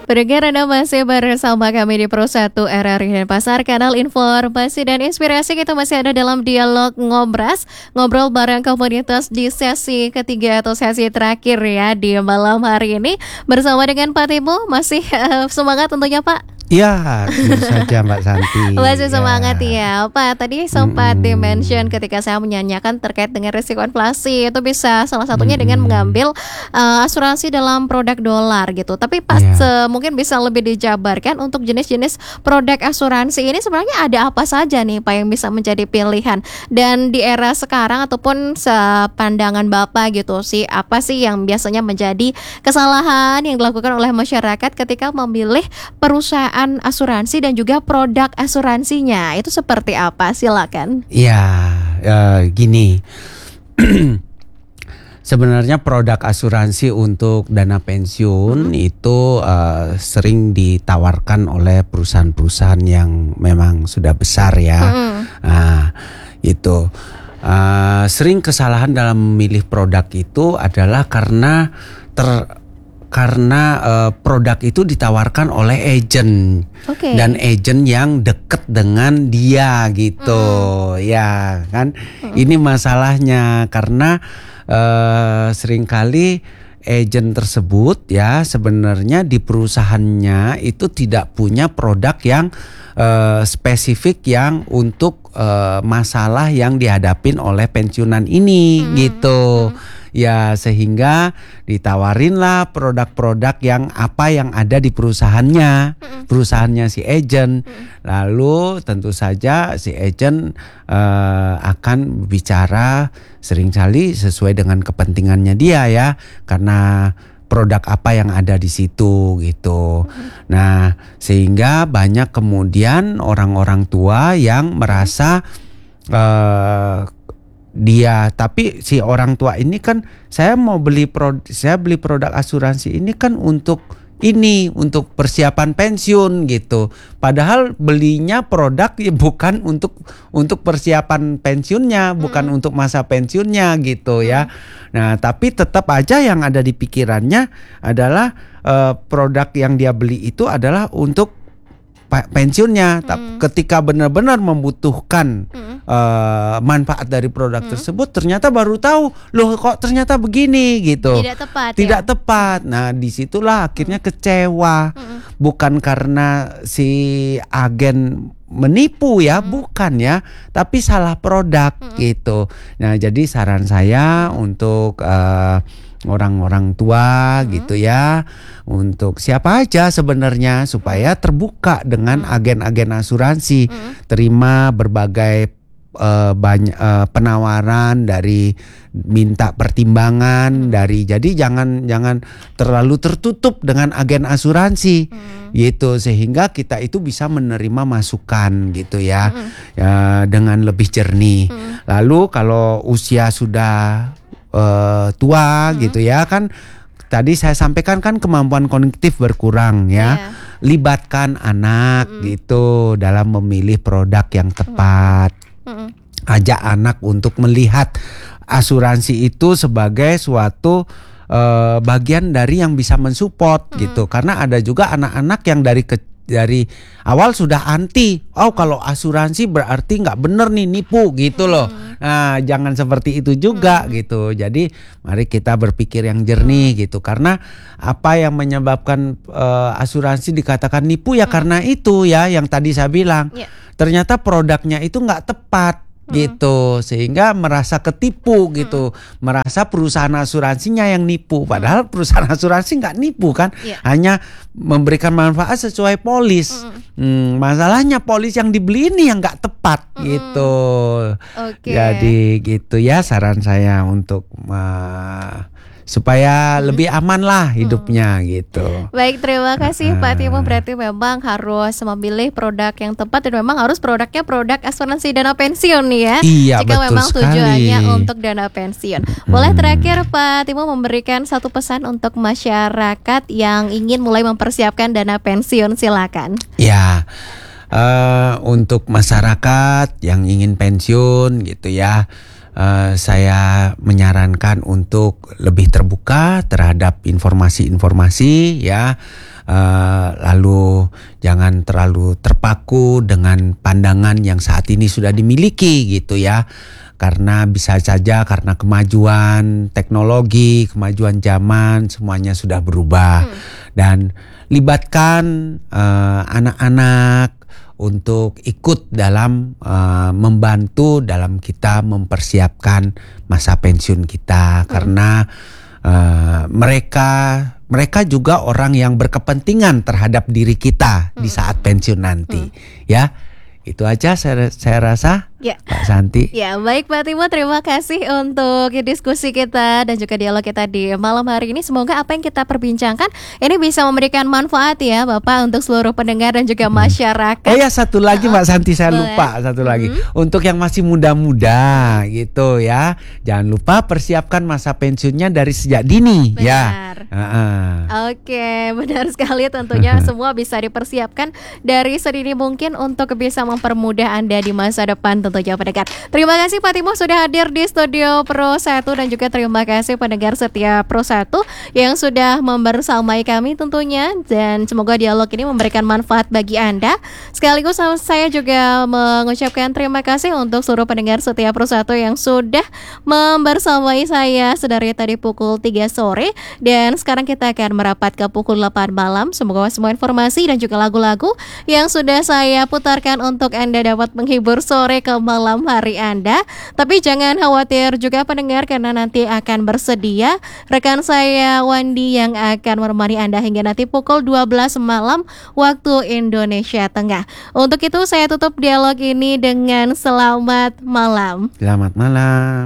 Pendengar, Anda masih bersama kami di Pro 1 RRI dan Pasar, kanal informasi dan inspirasi. Kita masih ada dalam dialog ngobras, ngobrol bareng komunitas di sesi ketiga atau sesi terakhir ya di malam hari ini. Bersama dengan Pak Timo, masih semangat tentunya Pak? Ya, tentu saja Mbak Santi. Masih semangat ya Pak. Tadi sempat di-mention ketika saya menyanyikan terkait dengan risiko inflasi. Itu bisa salah satunya dengan mengambil asuransi dalam produk dolar gitu. Tapi Pak, mungkin bisa lebih dijabarkan untuk jenis-jenis produk asuransi ini sebenarnya ada apa saja nih Pak yang bisa menjadi pilihan. Dan di era sekarang ataupun sepandangan Bapak gitu sih, apa sih yang biasanya menjadi kesalahan yang dilakukan oleh masyarakat ketika memilih perusahaan asuransi dan juga produk asuransinya, itu seperti apa? Silakan. Ya, gini. Sebenarnya produk asuransi untuk dana pensiun itu sering ditawarkan oleh perusahaan-perusahaan yang memang sudah besar ya. Nah, itu sering kesalahan dalam memilih produk itu adalah karena produk itu ditawarkan oleh agen dan agen yang deket dengan dia gitu, ya kan? Ini masalahnya karena seringkali agen tersebut ya sebenarnya di perusahaannya itu tidak punya produk yang spesifik yang untuk masalah yang dihadapin oleh pensiunan ini gitu. Ya, sehingga ditawarinlah produk-produk yang apa yang ada di perusahaannya si agen. Lalu tentu saja si agen akan bicara seringkali sesuai dengan kepentingannya dia ya, karena produk apa yang ada di situ gitu. Nah, sehingga banyak kemudian orang-orang tua yang merasa tapi si orang tua ini kan saya beli produk asuransi ini kan untuk persiapan pensiun gitu. Padahal belinya produk ya bukan untuk persiapan pensiunnya, bukan untuk masa pensiunnya gitu ya. Nah, tapi tetap aja yang ada di pikirannya adalah produk yang dia beli itu adalah untuk pensiunnya. Ketika benar-benar membutuhkan manfaat dari produk tersebut, ternyata baru tahu loh kok ternyata begini gitu. Tidak tepat. Nah, disitulah akhirnya kecewa. Bukan karena si agen menipu ya, bukan ya, tapi salah produk gitu. Nah, jadi saran saya untuk orang-orang tua gitu ya, untuk siapa aja sebenarnya supaya terbuka dengan agen-agen asuransi, terima berbagai penawaran dari, minta pertimbangan dari, jadi jangan terlalu tertutup dengan agen asuransi gitu, sehingga kita itu bisa menerima masukan gitu ya, dengan lebih jernih. Lalu kalau usia sudah tua gitu ya, kan tadi saya sampaikan kan kemampuan kognitif berkurang ya. Libatkan anak gitu dalam memilih produk yang tepat. Ajak anak untuk melihat asuransi itu sebagai suatu bagian dari yang bisa mensupport gitu. Karena ada juga anak-anak yang dari awal sudah anti. Oh, kalau asuransi berarti nggak bener nih, nipu gitu loh. Nah, jangan seperti itu juga gitu. Jadi mari kita berpikir yang jernih gitu. Karena apa yang menyebabkan asuransi dikatakan nipu ya karena itu ya yang tadi saya bilang. Ternyata produknya itu nggak tepat gitu, sehingga merasa ketipu gitu, merasa perusahaan asuransinya yang nipu, padahal perusahaan asuransi nggak nipu kan, hanya memberikan manfaat sesuai polis. Masalahnya polis yang dibeli ini yang nggak tepat gitu. Jadi gitu ya saran saya untuk supaya lebih aman lah hidupnya gitu. Baik, terima kasih Pak Timo. Berarti memang harus memilih produk yang tepat dan memang harus produknya produk asuransi dana pensiun nih ya. Iya, jika betul memang sekali. Tujuannya untuk dana pensiun. Boleh terakhir Pak Timo memberikan satu pesan untuk masyarakat yang ingin mulai mempersiapkan dana pensiun, silakan. Ya, untuk masyarakat yang ingin pensiun gitu ya. saya menyarankan untuk lebih terbuka terhadap informasi-informasi ya. Lalu jangan terlalu terpaku dengan pandangan yang saat ini sudah dimiliki gitu ya. Karena bisa saja karena kemajuan teknologi, kemajuan zaman semuanya sudah berubah. Dan libatkan anak-anak untuk ikut dalam membantu dalam kita mempersiapkan masa pensiun kita. Karena mereka juga orang yang berkepentingan terhadap diri kita di saat pensiun nanti ya. Itu aja saya rasa ya. Pak Santi. Ya, baik Pak Timo, terima kasih untuk diskusi kita dan juga dialog kita di malam hari ini. Semoga apa yang kita perbincangkan ini bisa memberikan manfaat ya Bapak untuk seluruh pendengar dan juga masyarakat. Oh ya, satu lagi Mbak Santi, saya lupa satu lagi. Untuk yang masih muda-muda gitu ya, jangan lupa persiapkan masa pensiunnya dari sejak dini. Benar. Ya. Oke, benar sekali, tentunya semua bisa dipersiapkan dari sedini mungkin untuk bisa mempermudah Anda di masa depan tentunya pendengar. Terima kasih Pak Timo sudah hadir di studio Pro 1 dan juga terima kasih pendengar setia Pro 1 yang sudah membersamai kami tentunya, dan semoga dialog ini memberikan manfaat bagi Anda. Sekaligus saya juga mengucapkan terima kasih untuk seluruh pendengar setia Pro 1 yang sudah membersamai saya sedari tadi pukul 3 sore dan sekarang kita akan merapat ke pukul 8 malam. Semoga semua informasi dan juga lagu-lagu yang sudah saya putarkan untuk Anda dapat menghibur sore ke malam hari Anda. Tapi jangan khawatir juga pendengar, karena nanti akan bersedia rekan saya Wandi yang akan menemani Anda hingga nanti pukul 12 malam waktu Indonesia Tengah. Untuk itu saya tutup dialog ini dengan selamat malam. Selamat malam.